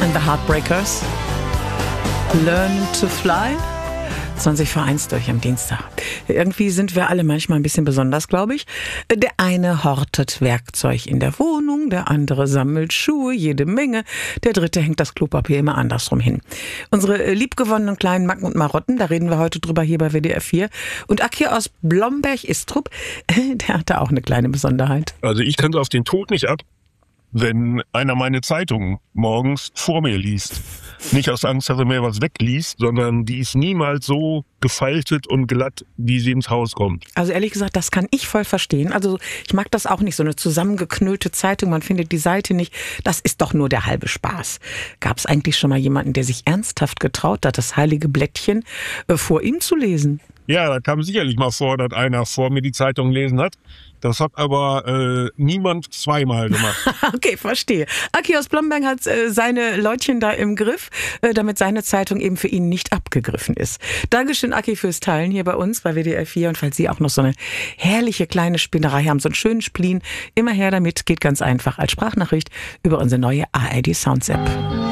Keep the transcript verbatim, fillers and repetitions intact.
and the Heartbreakers. Learn to Fly. zwanzig vor eins durch am Dienstag. Irgendwie sind wir alle manchmal ein bisschen besonders, glaube ich. Der eine hortet Werkzeug in der Wohnung, der andere sammelt Schuhe, jede Menge. Der dritte hängt das Klopapier immer andersrum hin. Unsere liebgewonnenen kleinen Macken und Marotten, da reden wir heute drüber hier bei W D R vier. Und Aki aus Blomberg-Istrup, der hatte auch eine kleine Besonderheit. Also ich kann auf den Tod nicht ab, wenn einer meine Zeitung morgens vor mir liest. Nicht aus Angst, dass er mir was wegliest, sondern die ist niemals so gefaltet und glatt, wie sie ins Haus kommt. Also ehrlich gesagt, das kann ich voll verstehen. Also ich mag das auch nicht, so eine zusammengeknüllte Zeitung, man findet die Seite nicht. Das ist doch nur der halbe Spaß. Gab es eigentlich schon mal jemanden, der sich ernsthaft getraut hat, das heilige Blättchen äh, vor ihm zu lesen? Ja, da kam sicherlich mal vor, dass einer vor mir die Zeitung gelesen hat. Das hat aber äh, niemand zweimal gemacht. Okay, verstehe. Aki aus Blomberg hat äh, seine Leutchen da im Griff, äh, damit seine Zeitung eben für ihn nicht abgegriffen ist. Dankeschön, Aki, fürs Teilen hier bei uns bei W D R vier. Und falls Sie auch noch so eine herrliche kleine Spinnerei haben, so einen schönen Spleen, immer her damit, geht ganz einfach als Sprachnachricht über unsere neue A R D Sounds App.